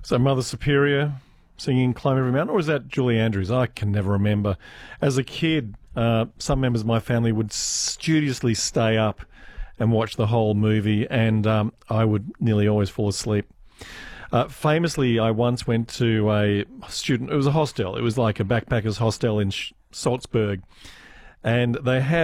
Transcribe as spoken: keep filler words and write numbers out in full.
So Mother Superior singing Climb Every Mountain, or is that Julie Andrews? I can never remember. As a kid, uh, some members of my family would studiously stay up and watch the whole movie, and um, I would nearly always fall asleep. Uh, famously, I once went to a student, it was a hostel, it was like a backpackers hostel in Sh- Salzburg, and they had